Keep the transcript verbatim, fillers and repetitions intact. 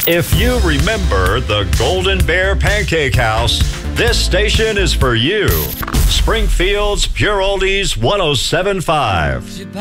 If you remember the Golden Bear Pancake House, this station is for you. Springfield's Pure Oldies one oh seven point five.